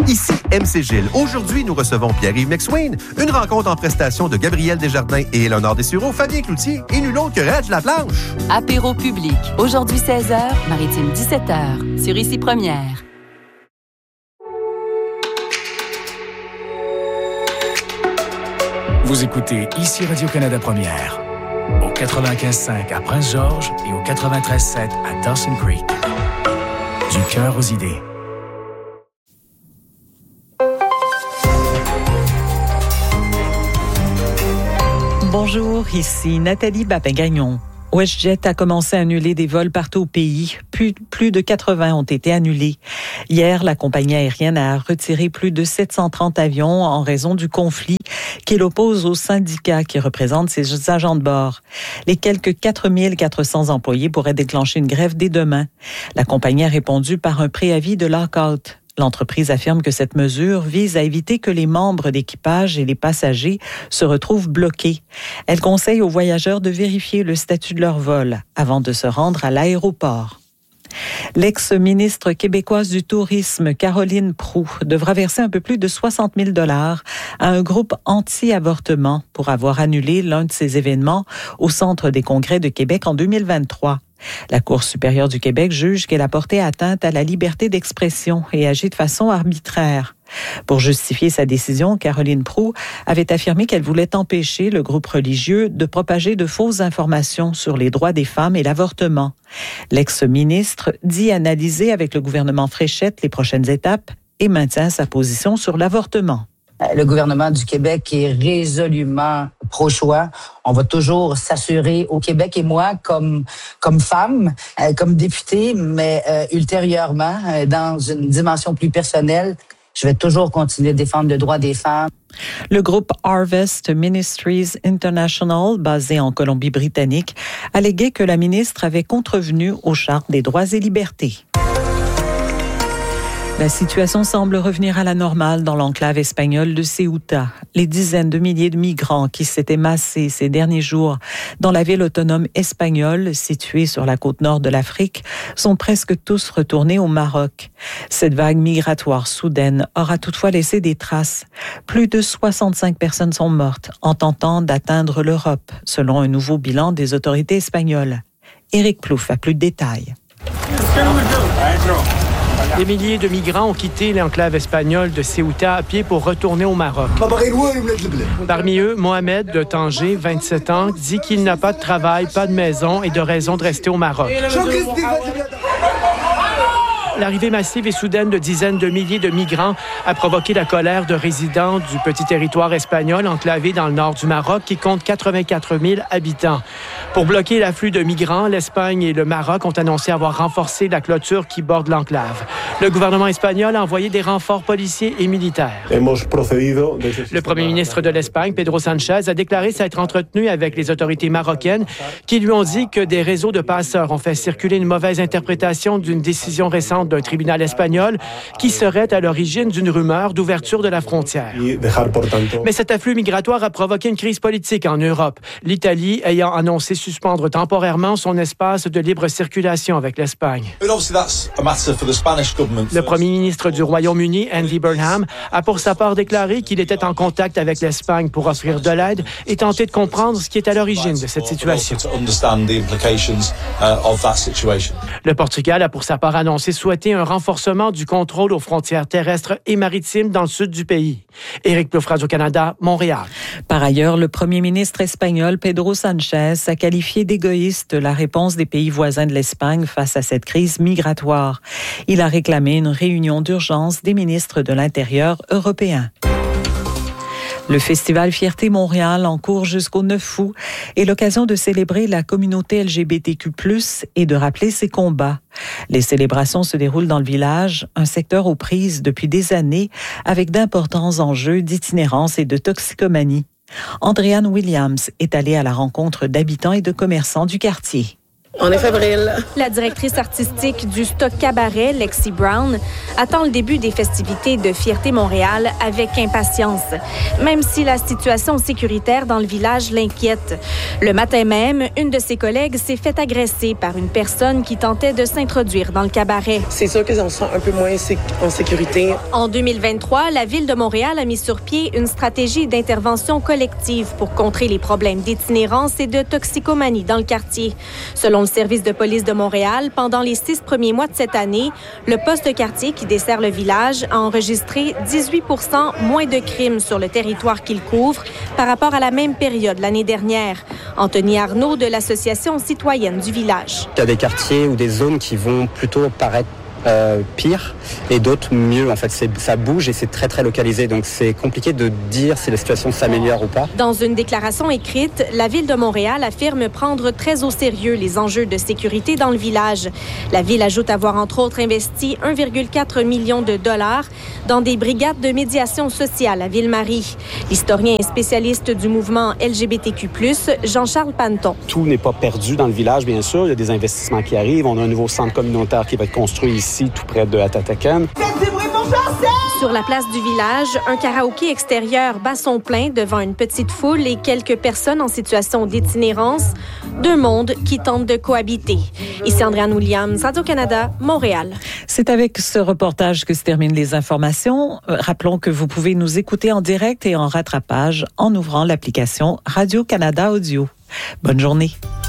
Ici MC Gilles. Aujourd'hui, nous recevons Pierre-Yves McSween, une rencontre en prestation de Gabriel Desjardins et Éléonore Dessureau, Fabien Cloutier et nul autre que Reg Laplanche. Apéro public. Aujourd'hui 16h, Maritime 17h, sur Ici Première. Vous écoutez Ici Radio-Canada Première, au 95.5 à Prince-Georges et au 93.7 à Dawson Creek. Du cœur aux idées. Bonjour, ici Nathalie Bapin-Gagnon. WestJet a commencé à annuler des vols partout au pays. Plus de 80 ont été annulés. Hier, la compagnie aérienne a retiré plus de 730 avions en raison du conflit qui l'oppose aux syndicats qui représentent ses agents de bord. Les quelques 4400 employés pourraient déclencher une grève dès demain. La compagnie a répondu par un préavis de lock-out. L'entreprise affirme que cette mesure vise à éviter que les membres d'équipage et les passagers se retrouvent bloqués. Elle conseille aux voyageurs de vérifier le statut de leur vol avant de se rendre à l'aéroport. L'ex-ministre québécoise du Tourisme, Caroline Proulx, devra verser un peu plus de 60 000 $ à un groupe anti-avortement pour avoir annulé l'un de ses événements au Centre des congrès de Québec en 2023. La Cour supérieure du Québec juge qu'elle a porté atteinte à la liberté d'expression et agi de façon arbitraire. Pour justifier sa décision, Caroline Proulx avait affirmé qu'elle voulait empêcher le groupe religieux de propager de fausses informations sur les droits des femmes et l'avortement. L'ex-ministre dit analyser avec le gouvernement Fréchette les prochaines étapes et maintient sa position sur l'avortement. Le gouvernement du Québec est résolument pro-choix. On va toujours s'assurer au Québec et moi, comme femme, comme députée, mais ultérieurement, dans une dimension plus personnelle, je vais toujours continuer de défendre le droit des femmes. Le groupe Harvest Ministries International, basé en Colombie-Britannique, alléguait que la ministre avait contrevenu aux chartes des droits et libertés. La situation semble revenir à la normale dans l'enclave espagnole de Ceuta. Les dizaines de milliers de migrants qui s'étaient massés ces derniers jours dans la ville autonome espagnole située sur la côte nord de l'Afrique sont presque tous retournés au Maroc. Cette vague migratoire soudaine aura toutefois laissé des traces. Plus de 65 personnes sont mortes en tentant d'atteindre l'Europe, selon un nouveau bilan des autorités espagnoles. Éric Plouffe a plus de détails. Des milliers de migrants ont quitté l'enclave espagnole de Ceuta à pied pour retourner au Maroc. Parmi eux, Mohamed de Tanger, 27 ans, dit qu'il n'a pas de travail, pas de maison et de raison de rester au Maroc. L'arrivée massive et soudaine de dizaines de milliers de migrants a provoqué la colère de résidents du petit territoire espagnol enclavé dans le nord du Maroc qui compte 84 000 habitants. Pour bloquer l'afflux de migrants, l'Espagne et le Maroc ont annoncé avoir renforcé la clôture qui borde l'enclave. Le gouvernement espagnol a envoyé des renforts policiers et militaires. Le premier ministre de l'Espagne, Pedro Sánchez, a déclaré s'être entretenu avec les autorités marocaines qui lui ont dit que des réseaux de passeurs ont fait circuler une mauvaise interprétation d'une décision récente d'un tribunal espagnol qui serait à l'origine d'une rumeur d'ouverture de la frontière. Mais cet afflux migratoire a provoqué une crise politique en Europe, l'Italie ayant annoncé suspendre temporairement son espace de libre circulation avec l'Espagne. Le premier ministre du Royaume-Uni, Andy Burnham, a pour sa part déclaré qu'il était en contact avec l'Espagne pour offrir de l'aide et tenter de comprendre ce qui est à l'origine de cette situation. Le Portugal a pour sa part annoncé souhaiter un renforcement du contrôle aux frontières terrestres et maritimes dans le sud du pays. Éric Plouffe, Radio-Canada, Montréal. Par ailleurs, le premier ministre espagnol, Pedro Sánchez, a qualifié d'égoïste la réponse des pays voisins de l'Espagne face à cette crise migratoire. Il a réclamé une réunion d'urgence des ministres de l'Intérieur européens. Le festival Fierté Montréal, en cours jusqu'au 9 août, est l'occasion de célébrer la communauté LGBTQ+, et de rappeler ses combats. Les célébrations se déroulent dans le village, un secteur aux prises depuis des années, avec d'importants enjeux d'itinérance et de toxicomanie. Andréane Williams est allée à la rencontre d'habitants et de commerçants du quartier. On est fébrile. La directrice artistique du Stock Cabaret, Lexi Brown, attend le début des festivités de Fierté Montréal avec impatience, même si la situation sécuritaire dans le village l'inquiète. Le matin même, une de ses collègues s'est fait agresser par une personne qui tentait de s'introduire dans le cabaret. C'est sûr qu'on se sent un peu moins en sécurité. En 2023, la Ville de Montréal a mis sur pied une stratégie d'intervention collective pour contrer les problèmes d'itinérance et de toxicomanie dans le quartier. Selon le service de police de Montréal, pendant les 6 premiers mois de cette année, le poste quartier qui dessert le village a enregistré 18% moins de crimes sur le territoire qu'il couvre par rapport à la même période l'année dernière. Anthony Arnaud de l'Association citoyenne du village. Il y a des quartiers ou des zones qui vont plutôt paraître pire et d'autres mieux. En fait, ça bouge et c'est très, très localisé. Donc, c'est compliqué de dire si la situation s'améliore ou pas. Dans une déclaration écrite, la Ville de Montréal affirme prendre très au sérieux les enjeux de sécurité dans le village. La Ville ajoute avoir, entre autres, investi 1,4 million de dollars dans des brigades de médiation sociale à Ville-Marie. L'historien et spécialiste du mouvement LGBTQ+, Jean-Charles Panton. Tout n'est pas perdu dans le village, bien sûr. Il y a des investissements qui arrivent. On a un nouveau centre communautaire qui va être construit ici, tout près de Atatakan. Sur la place du village, un karaoké extérieur bat son plein devant une petite foule et quelques personnes en situation d'itinérance. Deux mondes qui tentent de cohabiter. Ici Andréane Williams, Radio-Canada, Montréal. C'est avec ce reportage que se terminent les informations. Rappelons que vous pouvez nous écouter en direct et en rattrapage en ouvrant l'application Radio-Canada Audio. Bonne journée.